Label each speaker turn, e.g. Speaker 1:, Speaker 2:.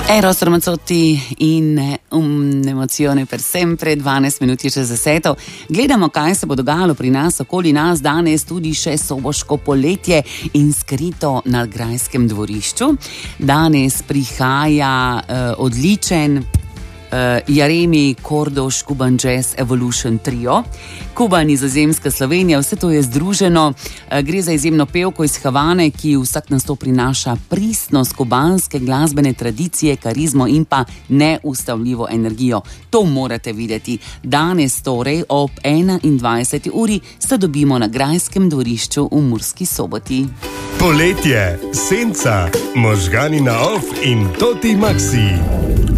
Speaker 1: Eros Ramazzotti in un'emozione per sempre, 12 minuti čez 10. Gledamo, kaj se bo dogajalo pri nas, okoli nas danes, tudi še soboško poletje in skrito na grajskem dvorišču. Danes prihaja odličen Jaremi Kordoš Kuban Jazz Evolution Trio. Kuba, Nizozemska, Slovenija, vse to je združeno. Gre za izjemno pevko iz Havane, ki vsak nastop prinaša pristnost kubanske glasbene tradicije, karizmo in pa neustavljivo energijo. To morate videti. Danes torej ob 21. uri se dobimo na grajskem dvorišču v Murski Soboti.
Speaker 2: Poletje, senca, možgani na off in Toti Maxi.